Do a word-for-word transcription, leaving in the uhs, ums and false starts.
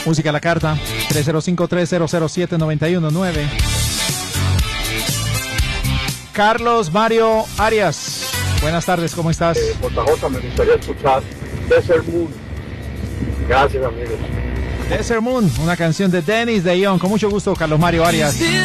Música a la carta, tres cero cinco, tres cero cero siete, nueve uno nueve. Carlos Mario Arias, buenas tardes, ¿cómo estás? Eh, J J, me gustaría escuchar Desert Moon. Gracias, amigos. Desert Moon, una canción de Dennis de Ion. Con mucho gusto, Carlos Mario Arias.